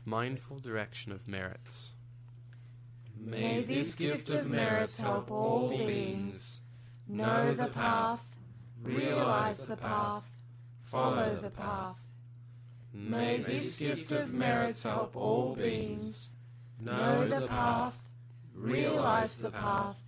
Mindful direction of merits. May this gift of merits help all beings know the path, realize the path, follow the path. May this gift of merits help all beings know the path, realize the path,